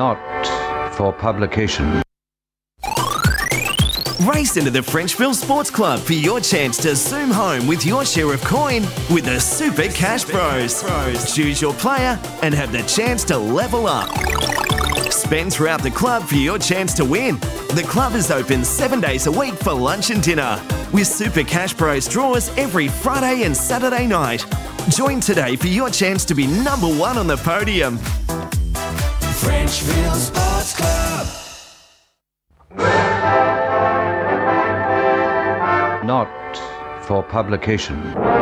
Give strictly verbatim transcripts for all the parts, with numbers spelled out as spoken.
Not for publication. Race into the Frenchville Sports Club for your chance to zoom home with your share of coin with the Super Cash Bros. Choose your player and have the chance to level up. Spend throughout the club for your chance to win. The club is open seven days a week for lunch and dinner, with Super Cash Bros draws every Friday and Saturday night. Join today for your chance to be number one on the podium. Frenchville Sports Club. Not for publication.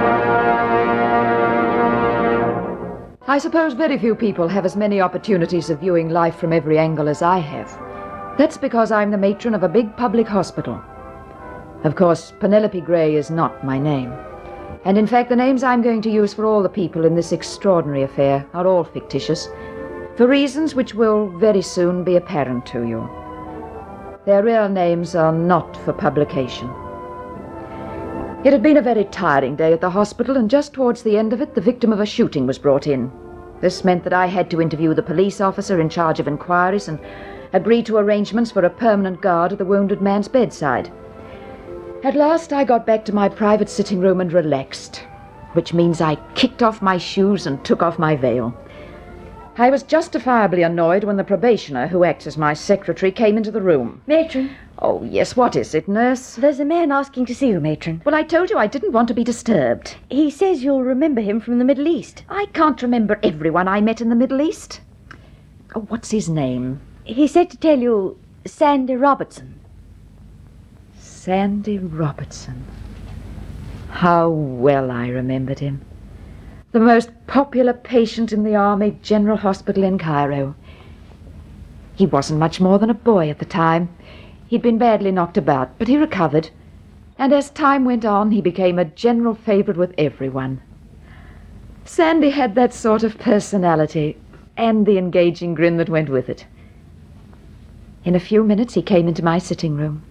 I suppose very few people have as many opportunities of viewing life from every angle as I have. That's because I'm the matron of a big public hospital. Of course, Penelope Gray is not my name. And in fact, the names I'm going to use for all the people in this extraordinary affair are all fictitious, for reasons which will very soon be apparent to you. Their real names are not for publication. It had been a very tiring day at the hospital, and just towards the end of it, the victim of a shooting was brought in. This meant that I had to interview the police officer in charge of inquiries and agree to arrangements for a permanent guard at the wounded man's bedside. At last, I got back to my private sitting room and relaxed, which means I kicked off my shoes and took off my veil. I was justifiably annoyed when the probationer, who acts as my secretary, came into the room. Matron. Oh, yes, what is it, nurse? There's a man asking to see you, Matron. Well, I told you I didn't want to be disturbed. He says you'll remember him from the Middle East. I can't remember everyone I met in the Middle East. Oh, what's his name? He said to tell you Sandy Robertson. Sandy Robertson. How well I remembered him. The most popular patient in the Army General Hospital in Cairo. He wasn't much more than a boy at the time. He'd been badly knocked about, but he recovered. And as time went on, he became a general favorite with everyone. Sandy had that sort of personality, and the engaging grin that went with it. In a few minutes, he came into my sitting room.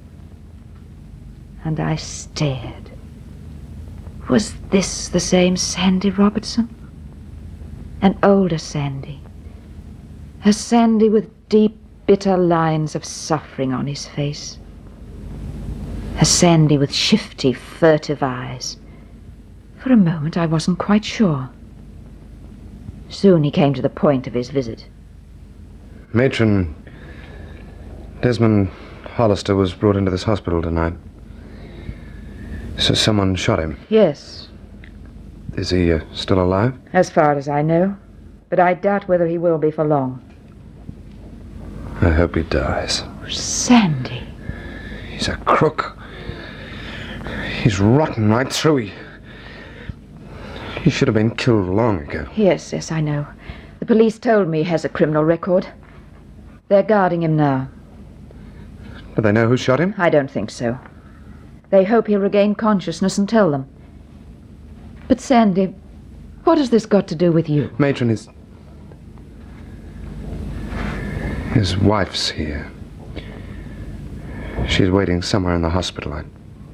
And I stared. Was this the same Sandy Robertson? An older Sandy. A Sandy with deep, bitter lines of suffering on his face. A Sandy with shifty, furtive eyes. For a moment, I wasn't quite sure. Soon he came to the point of his visit. Matron, Desmond Hollister was brought into this hospital tonight. So someone shot him? Yes. Is he uh, still alive? As far as I know. But I doubt whether he will be for long. I hope he dies. Oh, Sandy. He's a crook. He's rotten right through. He, he should have been killed long ago. Yes, yes, I know. The police told me he has a criminal record. They're guarding him now. Do they know who shot him? I don't think so. They hope he'll regain consciousness and tell them. But, Sandy, what has this got to do with you? Matron, his... His wife's here. She's waiting somewhere in the hospital. I...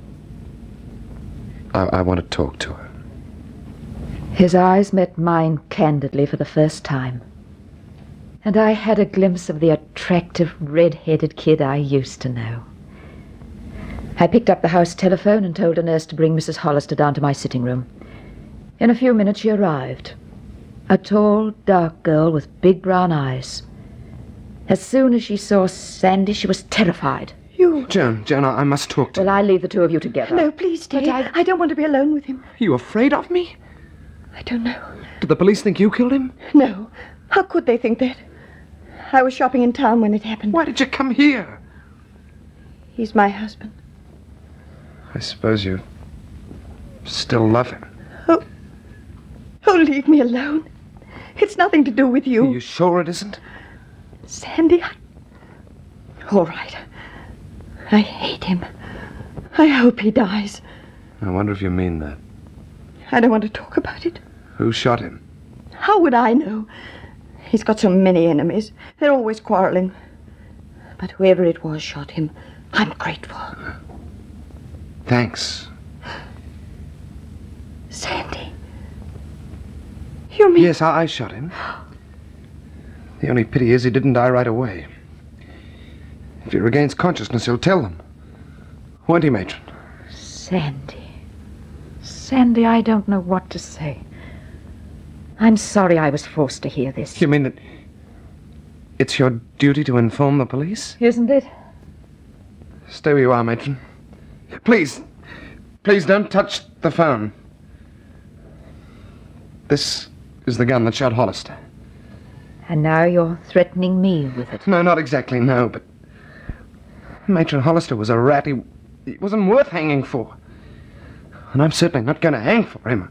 I, I want to talk to her. His eyes met mine candidly for the first time. And I had a glimpse of the attractive, red-headed kid I used to know. I picked up the house telephone and told a nurse to bring Missus Hollister down to my sitting room. In a few minutes she arrived. A tall, dark girl with big brown eyes. As soon as she saw Sandy, she was terrified. You... Joan, Joan, I, I must talk to Well, I'll leave the two of you together. No, please stay. But I... I don't want to be alone with him. Are you afraid of me? I don't know. Did the police think you killed him? No. How could they think that? I was shopping in town when it happened. Why did you come here? He's my husband. I suppose you still love him. Oh, oh, leave me alone. It's nothing to do with you. Are you sure it isn't? Sandy, I... All right. I hate him. I hope he dies. I wonder if you mean that. I don't want to talk about it. Who shot him? How would I know? He's got so many enemies. They're always quarreling. But whoever it was shot him. I'm grateful. Thanks. Sandy. You mean... Yes, I, I shot him. The only pity is he didn't die right away. If he regains consciousness, he'll tell them. Won't he, Matron? Sandy. Sandy, I don't know what to say. I'm sorry I was forced to hear this. You mean that it's your duty to inform the police? Isn't it? Stay where you are, Matron. Please, please don't touch the phone. This is the gun that shot Hollister. And now you're threatening me with it. No, not exactly, no, but... Matron, Hollister was a rat. He, he wasn't worth hanging for. And I'm certainly not going to hang for him.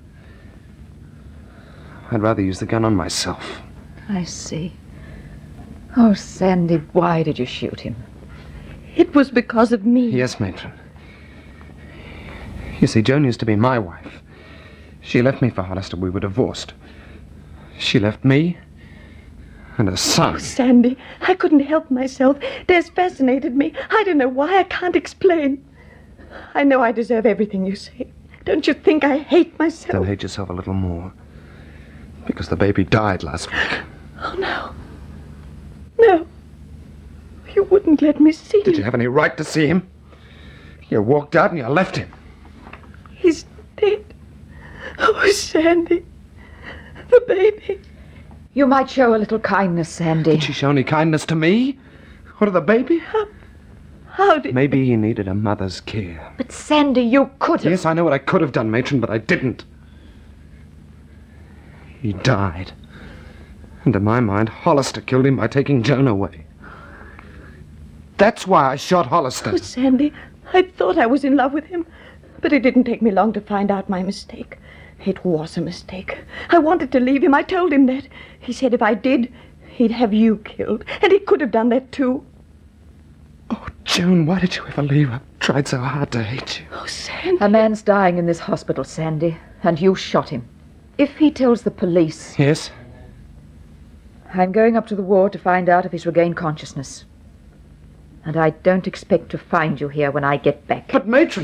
I'd rather use the gun on myself. I see. Oh, Sandy, why did you shoot him? It was because of me. Yes, Matron. You see, Joan used to be my wife. She left me for Hollister. We were divorced. She left me and a son. Oh, Sandy, I couldn't help myself. Des fascinated me. I don't know why. I can't explain. I know I deserve everything you say. Don't you think I hate myself? Then hate yourself a little more. Because the baby died last week. Oh, no. No. You wouldn't let me see him. Did you have any right to see him? You walked out and you left him. He's dead. Oh, Sandy. The baby. You might show a little kindness, Sandy. Did she show any kindness to me? Or to the baby? How, how did... Maybe he needed a mother's care. But, Sandy, you could have... Yes, I know what I could have done, Matron, but I didn't. He died. And to my mind, Hollister killed him by taking Joan away. That's why I shot Hollister. Oh, Sandy, I thought I was in love with him. But it didn't take me long to find out my mistake. It was a mistake. I wanted to leave him. I told him that. He said if I did, he'd have you killed. And he could have done that, too. Oh, Joan, why did you ever leave? I tried so hard to hate you. Oh, Sandy. A man's dying in this hospital, Sandy, and you shot him. If he tells the police... Yes? I'm going up to the ward to find out if he's regained consciousness. And I don't expect to find you here when I get back. But, Matron...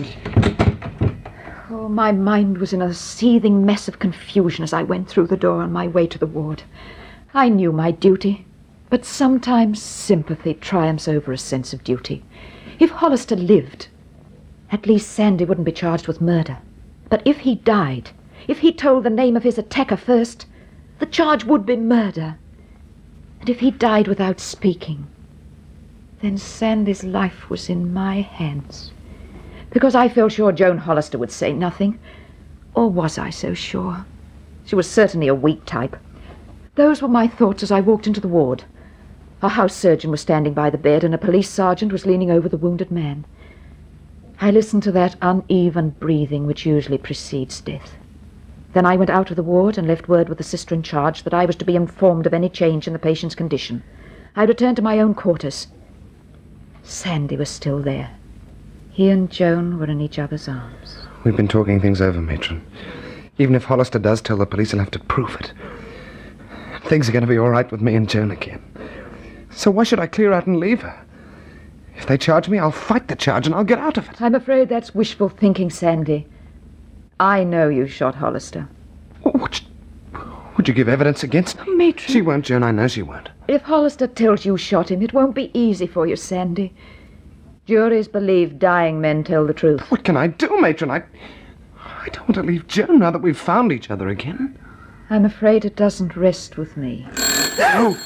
Oh, my mind was in a seething mess of confusion as I went through the door on my way to the ward. I knew my duty, but sometimes sympathy triumphs over a sense of duty. If Hollister lived, at least Sandy wouldn't be charged with murder. But if he died, if he told the name of his attacker first, the charge would be murder. And if he died without speaking, then Sandy's life was in my hands. Because I felt sure Joan Hollister would say nothing. Or was I so sure? She was certainly a weak type. Those were my thoughts as I walked into the ward. A house surgeon was standing by the bed and a police sergeant was leaning over the wounded man. I listened to that uneven breathing which usually precedes death. Then I went out of the ward and left word with the sister in charge that I was to be informed of any change in the patient's condition. I returned to my own quarters. Sandy was still there. He and Joan were in each other's arms. We've been talking things over, Matron. Even if Hollister does tell the police, he'll have to prove it. Things are going to be all right with me and Joan again. So why should I clear out and leave her? If they charge me, I'll fight the charge and I'll get out of it. I'm afraid that's wishful thinking, Sandy. I know you shot Hollister. Would you, would you give evidence against me? Matron. She won't, Joan. I know she won't. If Hollister tells you shot him, it won't be easy for you, Sandy. Juries believe dying men tell the truth. What can I do, Matron? I, I don't want to leave Joan now that we've found each other again. I'm afraid it doesn't rest with me. Oh!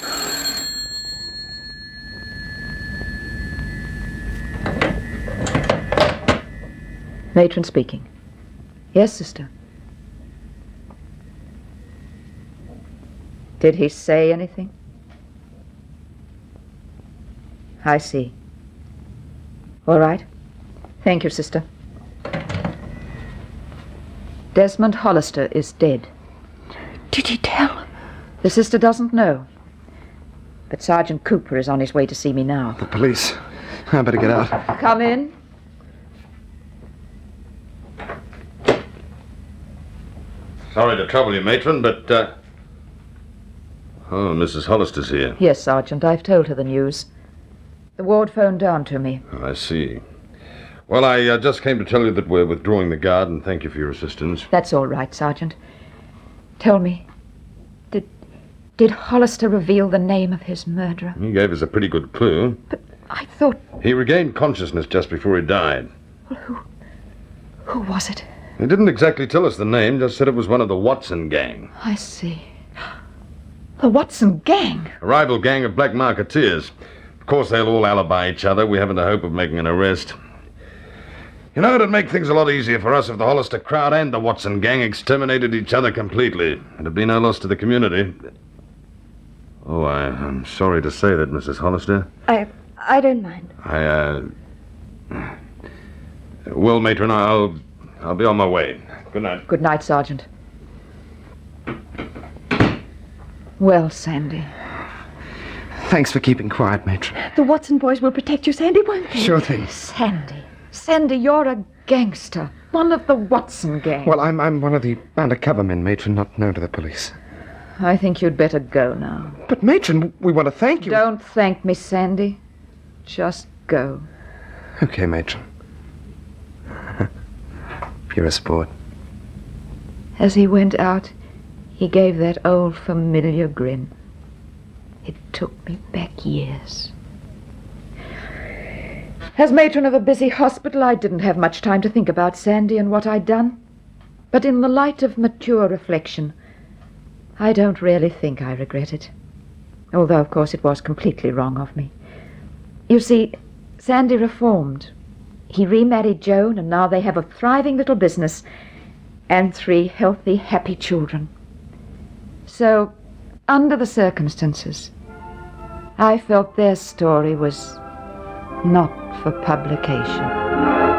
Matron speaking. Yes, sister. Did he say anything? I see. All right. Thank you, sister. Desmond Hollister is dead. Did he tell? The sister doesn't know. But Sergeant Cooper is on his way to see me now. The police. I better get out. Come in. Sorry to trouble you, Matron, but, uh... Oh, Missus Hollister's here. Yes, Sergeant. I've told her the news. The ward phoned down to me. Oh, I see. Well, I uh, just came to tell you that we're withdrawing the guard, and thank you for your assistance. That's all right, Sergeant. Tell me, did Did Hollister reveal the name of his murderer? He gave us a pretty good clue. But I thought... He regained consciousness just before he died. Well, who... Who was it? He didn't exactly tell us the name, just said it was one of the Watson gang. I see. The Watson gang? A rival gang of black marketeers. Of course, they'll all alibi each other. We haven't a hope of making an arrest. You know, it'd make things a lot easier for us if the Hollister crowd and the Watson gang exterminated each other completely. It'd be no loss to the community. Oh, I, I'm sorry to say that, Missus Hollister. I... I don't mind. I, uh... Well, Matron, I'll... I'll be on my way. Good night. Good night, Sergeant. Well, Sandy. Thanks for keeping quiet, Matron. The Watson boys will protect you, Sandy, won't they? Sure thing. Sandy. Sandy, you're a gangster. One of the Watson gang. Well, I'm I'm one of the undercover men, Matron, not known to the police. I think you'd better go now. But, Matron, we want to thank you. Don't thank me, Sandy. Just go. Okay, Matron. You're a sport. As he went out, he gave that old familiar grin. It took me back years. As matron of a busy hospital, I didn't have much time to think about Sandy and what I'd done. But in the light of mature reflection, I don't really think I regret it. Although, of course, it was completely wrong of me. You see, Sandy reformed. He remarried Joan, and now they have a thriving little business and three healthy, happy children. So, under the circumstances, I felt their story was not for publication.